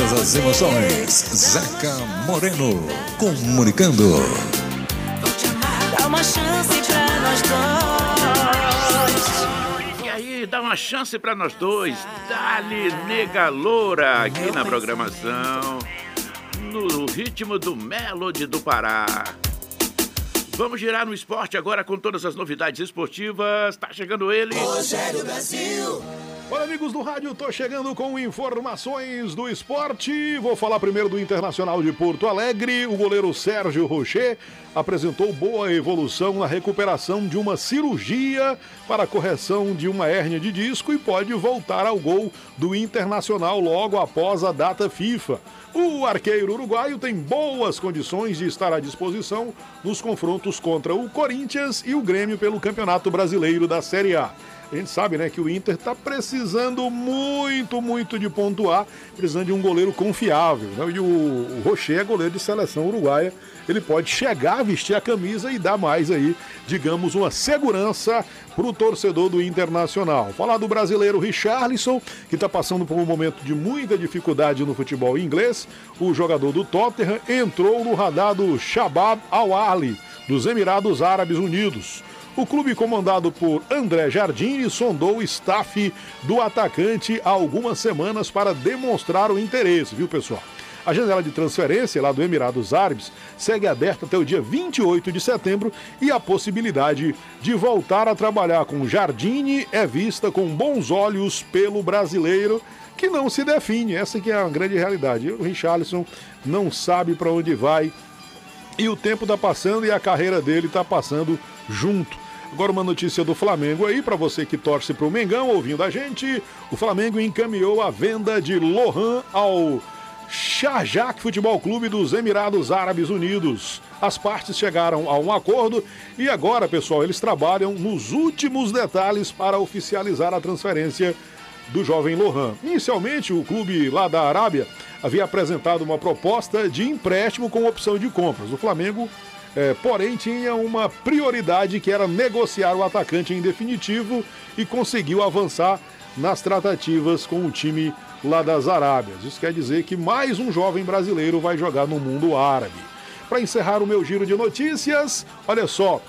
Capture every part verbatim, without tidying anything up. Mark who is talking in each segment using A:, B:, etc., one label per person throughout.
A: todas as emoções. Zeca Moreno, comunicando.
B: Dá uma chance pra nós dois.
C: E aí, dá uma chance pra nós dois. Dali Nega Loura, aqui na programação, no ritmo do Melody do Pará. Vamos girar no esporte agora com todas as novidades esportivas. Tá chegando ele,
D: Rogério Brasil.
E: Olá, amigos do rádio, tô chegando com informações do esporte. Vou falar primeiro do Internacional de Porto Alegre. O goleiro Sérgio Rocher apresentou boa evolução na recuperação de uma cirurgia para a correção de uma hérnia de disco e pode voltar ao gol do Internacional logo após a data FIFA. O arqueiro uruguaio tem boas condições de estar à disposição nos confrontos contra o Corinthians e o Grêmio pelo Campeonato Brasileiro da Série A. A gente sabe, né, que o Inter está precisando muito, muito de pontuar, precisando de um goleiro confiável, né? E o, o Rocher é goleiro de seleção uruguaia, ele pode chegar a vestir a camisa e dar mais aí, digamos, uma segurança para o torcedor do Internacional. Falar do brasileiro Richarlison, que está passando por um momento de muita dificuldade no futebol inglês. O jogador do Tottenham entrou no radar do Shabab Al-Ahly, dos Emirados Árabes Unidos. O clube comandado por André Jardine sondou o staff do atacante há algumas semanas para demonstrar o interesse, viu, pessoal? A janela de transferência lá do Emirados Árabes segue aberta até o dia vinte e oito de setembro e a possibilidade de voltar a trabalhar com Jardine é vista com bons olhos pelo brasileiro, que não se define. Essa que é a grande realidade. O Richarlison não sabe para onde vai e o tempo está passando e a carreira dele está passando junto. Agora uma notícia do Flamengo aí, para você que torce para o Mengão, ouvindo a gente. O Flamengo encaminhou a venda de Lohan ao Sharjah Futebol Clube dos Emirados Árabes Unidos. As partes chegaram a um acordo e agora, pessoal, eles trabalham nos últimos detalhes para oficializar a transferência do jovem Lohan. Inicialmente, o clube lá da Arábia havia apresentado uma proposta de empréstimo com opção de compras. O Flamengo É, porém, tinha uma prioridade que era negociar o atacante em definitivo e conseguiu avançar nas tratativas com o time lá das Arábias. Isso quer dizer que mais um jovem brasileiro vai jogar no mundo árabe. Para encerrar o meu giro de notícias, olha só,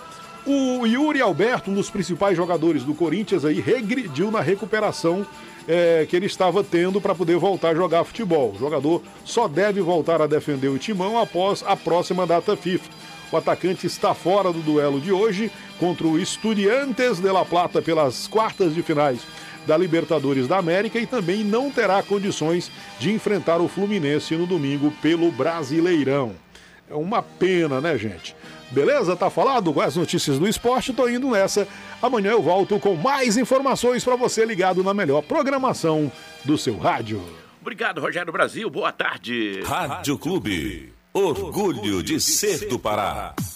E: o Yuri Alberto, um dos principais jogadores do Corinthians, aí, regrediu na recuperação é, que ele estava tendo para poder voltar a jogar futebol. O jogador só deve voltar a defender o timão após a próxima data FIFA. O atacante está fora do duelo de hoje contra o Estudiantes de La Plata pelas quartas de finais da Libertadores da América e também não terá condições de enfrentar o Fluminense no domingo pelo Brasileirão. É uma pena, né, gente? Beleza? Tá falado com as notícias do esporte? Tô indo nessa. Amanhã eu volto com mais informações para você ligado na melhor programação do seu rádio.
C: Obrigado, Rogério Brasil. Boa tarde.
A: Rádio Clube. Orgulho de ser do Pará.